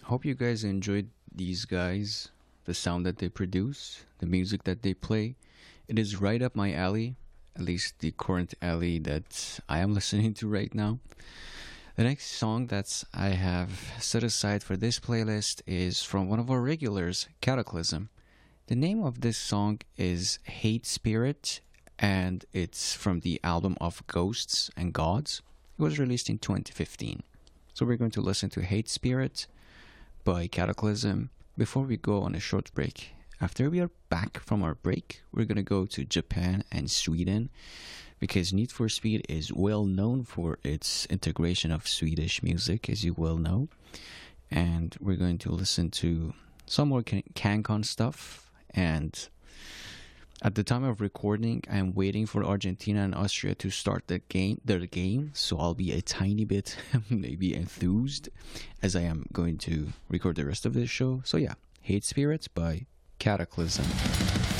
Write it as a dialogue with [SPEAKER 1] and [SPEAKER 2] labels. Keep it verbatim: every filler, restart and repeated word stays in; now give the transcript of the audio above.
[SPEAKER 1] Hope you guys enjoyed these guys, the sound that they produce, the music that they play. It is right up my alley, at least the current alley that I am listening to right now. The next song that I have set aside for this playlist is from one of our regulars, Cataclysm. The name of this song is Hate Spirit, and it's from the album of Ghosts and Gods. It was released in twenty fifteen. So we're going to listen to Hate Spirit by Cataclysm before we go on a short break. After we are back from our break, we're going to go to Japan and Sweden because Need for Speed is well known for its integration of Swedish music, as you well know. And we're going to listen to some more CanCon stuff. And at the time of recording, I'm waiting for Argentina and Austria to start the game, their game, so I'll be a tiny bit maybe enthused as I am going to record the rest of this show. So yeah, Hate Spirits by Cataclysm.